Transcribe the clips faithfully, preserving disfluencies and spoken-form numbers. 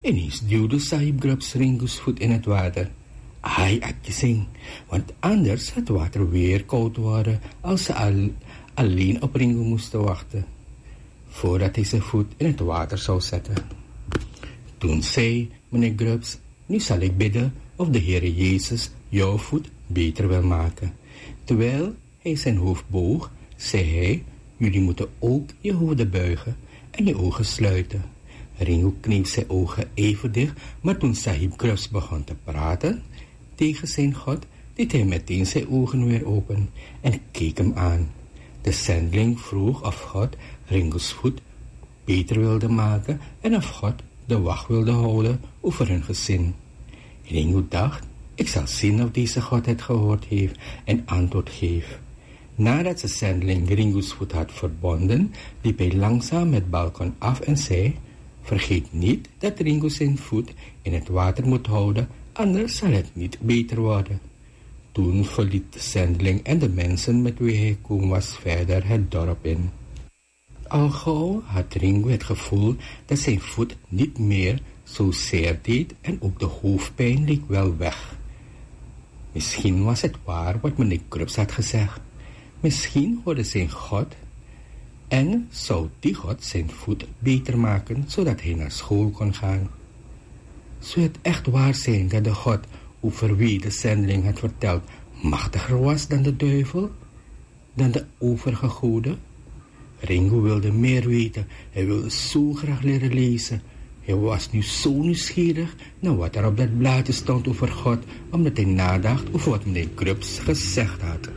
Ineens duwde Sahib Grubbs Ringo's voet in het water. Hij uitgezing, want anders het water weer koud worden als ze al, alleen op Ringo moesten wachten, voordat hij zijn voet in het water zou zetten. Toen zei meneer Grubbs, nu zal ik bidden of de Heere Jezus jouw voet beter wil maken. Terwijl hij zijn hoofd boog, zei hij, jullie moeten ook je hoofden buigen en je ogen sluiten. Ringo kneep zijn ogen even dicht, maar toen Sahib Grubbs begon te praten tegen zijn God, deed hij meteen zijn ogen weer open en keek hem aan. De zendeling vroeg of God Ringo's voet beter wilde maken en of God de wacht wilde houden over hun gezin. Ringo dacht, ik zal zien of deze God het gehoord heeft en antwoord geeft. Nadat de zendeling Ringo's voet had verbonden, liep hij langzaam het balkon af en zei, vergeet niet dat Ringo zijn voet in het water moet houden, anders zal het niet beter worden. Toen verliet de zendeling en de mensen met wie hij gekomen was verder het dorp in. Al gauw had Ringo het gevoel dat zijn voet niet meer zo zeer deed en ook de hoofdpijn leek wel weg. Misschien was het waar wat meneer Grubbs had gezegd. Misschien hoorde zijn God en zou die God zijn voet beter maken, zodat hij naar school kon gaan. Zou het echt waar zijn dat de God over wie de zendeling had verteld machtiger was dan de duivel, dan de overige goden? Ringo wilde meer weten. Hij wilde zo graag leren lezen. Hij was nu zo nieuwsgierig naar wat er op dat blaadje stond over God, omdat hij nadacht over wat meneer Grubbs gezegd had.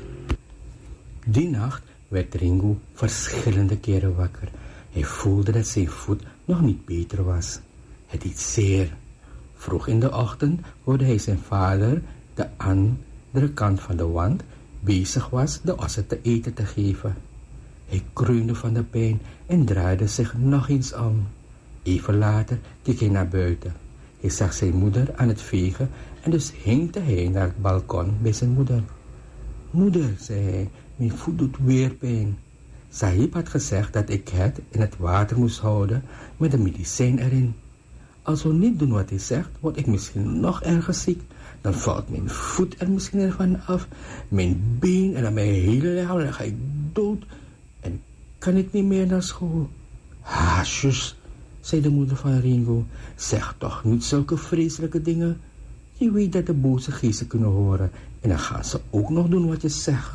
Die nacht werd Ringo verschillende keren wakker. Hij voelde dat zijn voet nog niet beter was. Het deed zeer. Vroeg in de ochtend hoorde hij zijn vader de andere kant van de wand bezig was de ossen te eten te geven. Hij kreunde van de pijn en draaide zich nog eens om. Even later keek hij naar buiten. Hij zag zijn moeder aan het vegen en dus hinkte hij naar het balkon bij zijn moeder. Moeder, zei hij, mijn voet doet weer pijn. Sahib had gezegd dat ik het in het water moest houden met de medicijn erin. Als we niet doen wat hij zegt, word ik misschien nog erger ziek. Dan valt mijn voet er misschien ervan af, mijn been en dan mijn hele lichaam, en dan ga ik dood en kan ik niet meer naar school. Ha, zus, zei de moeder van Ringo, zeg toch niet zulke vreselijke dingen. Je weet dat de boze geesten kunnen horen en dan gaan ze ook nog doen wat je zegt.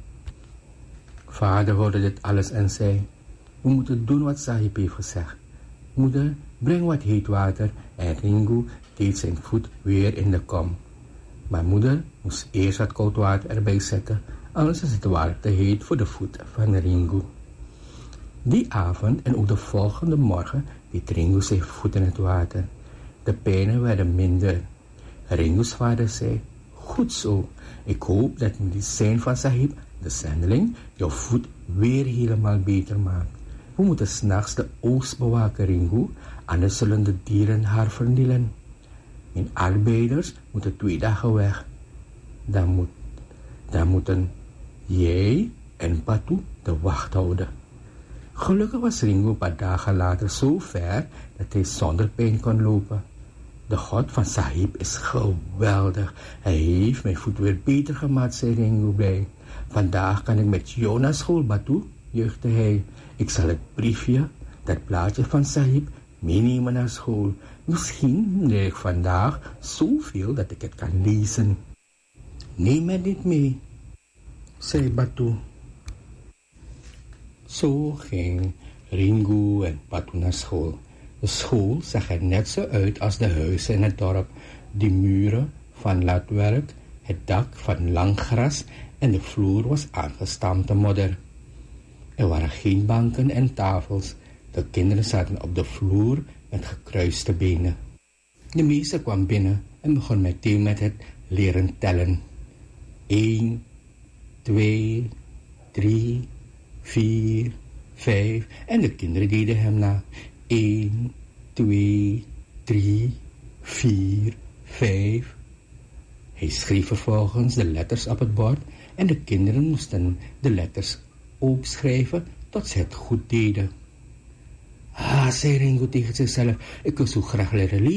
Vader hoorde dit alles en zei, we moeten doen wat Sahib heeft gezegd. Moeder, breng wat heet water en Ringo deed zijn voet weer in de kom. Maar moeder moest eerst wat koud water erbij zetten, anders is het water te heet voor de voet van Ringo. Die avond en ook de volgende morgen deed Ringo zijn voet in het water. De pijnen werden minder. Ringo's vader zei, goed zo, ik hoop dat de medicijn van Sahib, de zendeling, jouw voet weer helemaal beter maakt. We moeten 's nachts de oogst bewaken, Ringo, anders zullen de dieren haar vernielen. Mijn arbeiders moeten twee dagen weg. Dan, moet, dan moeten jij en Patu de wacht houden. Gelukkig was Ringo een paar dagen later zo ver dat hij zonder pijn kon lopen. De God van Sahib is geweldig. Hij heeft mijn voet weer beter gemaakt, zei Ringo blij. Vandaag kan ik met jou naar school, Patu, juichte hij. Ik zal het briefje, dat plaatje van Sahib, meenemen naar school. Misschien leer ik vandaag zoveel dat ik het kan lezen. Neem het niet mee, zei Patu. Zo ging Ringo en Patu naar school. De school zag er net zo uit als de huizen in het dorp. De muren van latwerk, het dak van lang gras en de vloer was aangestampte modder. Er waren geen banken en tafels. De kinderen zaten op de vloer met gekruiste benen. De meester kwam binnen en begon meteen met het leren tellen. Eén, twee, drie, vier, vijf. En de kinderen deden hem na. Eén, twee, drie, vier, vijf. Hij schreef vervolgens de letters op het bord en de kinderen moesten de letters opschrijven tot ze het goed deden. Ah, zei Ringo tegen zichzelf, ik wil zo graag leren lezen.